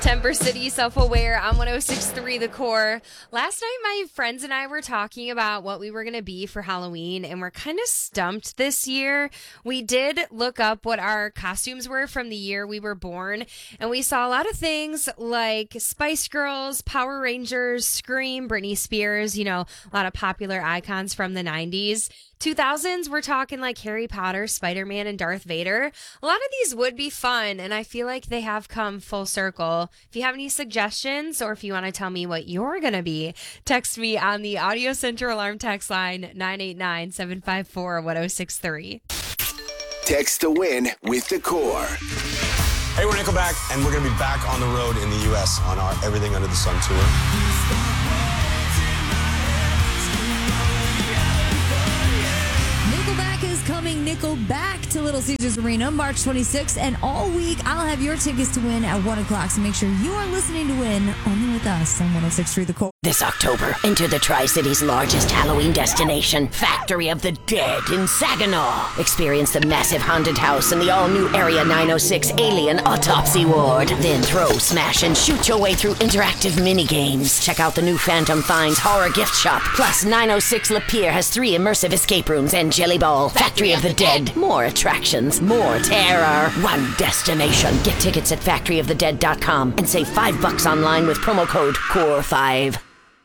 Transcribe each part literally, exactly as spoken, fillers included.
Temper City, Self-Aware on one oh six point three The Core. Last night, my friends and I were talking about what we were going to be for Halloween, and we're kind of stumped this year. We did look up what our costumes were from the year we were born, and we saw a lot of things like Spice Girls, Power Rangers, Scream, Britney Spears, you know, a lot of popular icons from the nineties. two thousands, we're talking like Harry Potter, Spider-Man, and Darth Vader. A lot of these would be fun, and I feel like they have come full circle. If you have any suggestions, or if you want to tell me what you're going to be, text me on the Audio Center Alarm text line nine eight nine, seven five four, one oh six three. Text to win with The Core. Hey, we're Nickelback, and we're going to be back on the road in the U S on our Everything Under the Sun tour. Coming Nickel back to Little Caesars Arena March twenty-sixth, and all week I'll have your tickets to win at one o'clock, so make sure you are listening to win only with us on one oh six point three The Core. This October, enter the Tri-City's largest Halloween destination, Factory of the Dead in Saginaw. Experience the massive haunted house and the all-new Area nine oh six Alien Autopsy Ward. Then throw, smash, and shoot your way through interactive mini-games. Check out the new Phantom Finds Horror Gift Shop. Plus, nine oh six Lapeer has three immersive escape rooms and Jelly Ball. Factory of the Dead. More attractions, more terror. One destination. Get tickets at factory of the dead dot com and save five bucks online with promo code core five.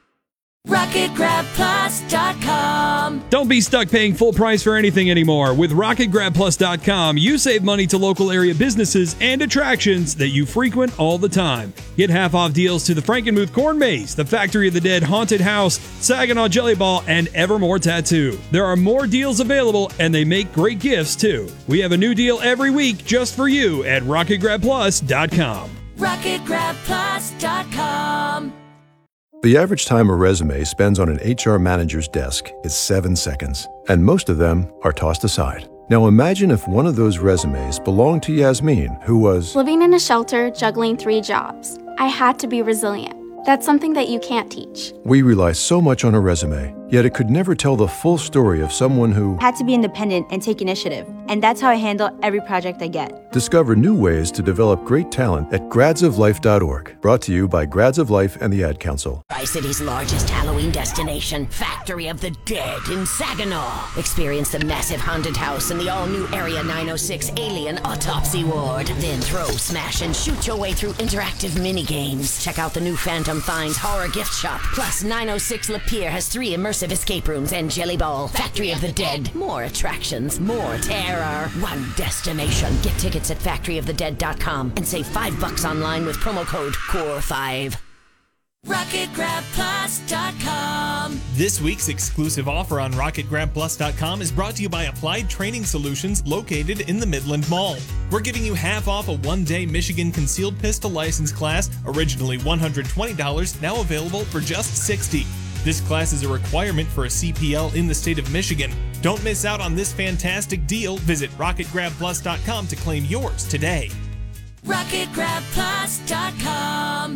rocket grab plus dot com. Don't be stuck paying full price for anything anymore. With rocket grab plus dot com, you save money to local area businesses and attractions that you frequent all the time. Get half-off deals to the Frankenmuth Corn Maze, the Factory of the Dead Haunted House, Saginaw Jelly Ball, and Evermore Tattoo. There are more deals available, and they make great gifts, too. We have a new deal every week just for you at rocket grab plus dot com. rocket grab plus dot com. The average time a resume spends on an H R manager's desk is seven seconds, and most of them are tossed aside. Now imagine if one of those resumes belonged to Yasmin, who was living in a shelter, juggling three jobs. I had to be resilient. That's something that you can't teach. We rely so much on a resume, yet it could never tell the full story of someone who had to be independent and take initiative. And that's how I handle every project I get. Discover new ways to develop great talent at grads of life dot org. Brought to you by Grads of Life and the Ad Council. Tri-City's largest Halloween destination, Factory of the Dead in Saginaw. Experience the massive haunted house and the all-new Area nine oh six Alien Autopsy Ward. Then throw, smash, and shoot your way through interactive mini-games. Check out the new Phantom Finds Horror Gift Shop. Plus, nine oh six Lapeer has three immersive escape rooms and Jelly Ball. Factory of the Dead. More attractions, more terror. One destination. Get tickets at factory of the dead dot com and save five bucks online with promo code core five. rocket grab plus dot com. This week's exclusive offer on rocket grab plus dot com is brought to you by Applied Training Solutions located in the Midland Mall. We're giving you half off a one-day Michigan Concealed Pistol License class, originally one hundred twenty dollars, now available for just sixty dollars. This class is a requirement for a C P L in the state of Michigan. Don't miss out on this fantastic deal. Visit rocket grab plus dot com to claim yours today. rocket grab plus dot com.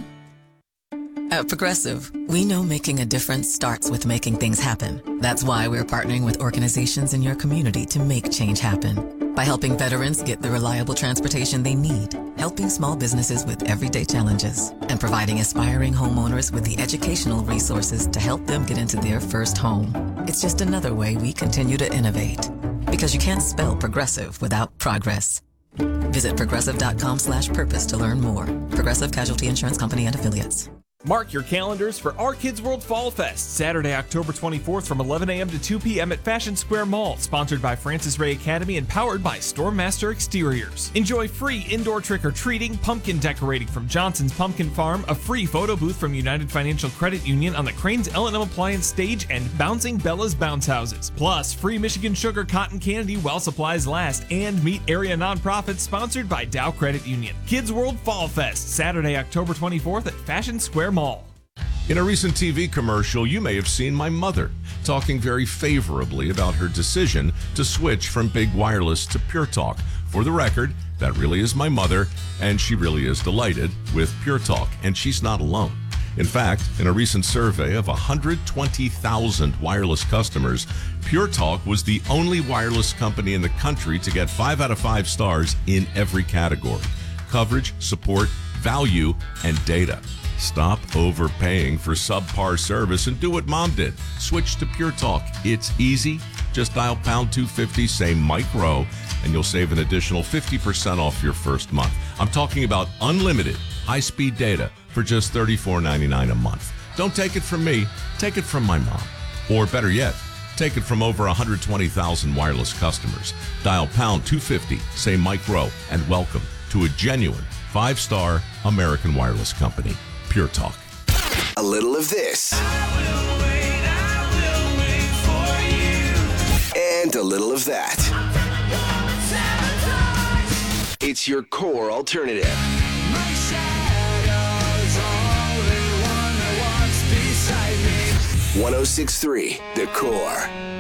At Progressive, we know making a difference starts with making things happen. That's why we're partnering with organizations in your community to make change happen. By helping veterans get the reliable transportation they need, helping small businesses with everyday challenges, and providing aspiring homeowners with the educational resources to help them get into their first home. It's just another way we continue to innovate. Because you can't spell progressive without progress. Visit progressive dot com slash purpose to learn more. Progressive Casualty Insurance Company and Affiliates. Mark your calendars for Our Kids World Fall Fest, Saturday, October twenty-fourth from eleven a.m. to two p.m. at Fashion Square Mall, sponsored by Francis Ray Academy and powered by Stormmaster Exteriors. Enjoy free indoor trick-or-treating, pumpkin decorating from Johnson's Pumpkin Farm, a free photo booth from United Financial Credit Union on the Crane's L and M Appliance stage, and Bouncing Bella's Bounce Houses. Plus, free Michigan Sugar Cotton Candy while supplies last, and meet area nonprofits sponsored by Dow Credit Union. Kids World Fall Fest, Saturday, October twenty-fourth at Fashion Square Mall. In a recent T V commercial, you may have seen my mother talking very favorably about her decision to switch from Big Wireless to Pure Talk. For the record, that really is my mother, and she really is delighted with Pure Talk, and she's not alone. In fact, in a recent survey of one hundred twenty thousand wireless customers, Pure Talk was the only wireless company in the country to get five out of five stars in every category: coverage, support, value, and data. Stop overpaying for subpar service and do what Mom did. Switch to Pure Talk. It's easy. Just dial pound two fifty, say micro, and you'll save an additional fifty percent off your first month. I'm talking about unlimited high-speed data for just thirty-four ninety-nine a month. Don't take it from me. Take it from my mom. Or better yet, take it from over one hundred twenty thousand wireless customers. Dial pound two fifty, say micro, and welcome to a genuine five-star American wireless company. Pure Talk. A little of this. And a little of that. It's your core alternative. one oh six point three, The Core.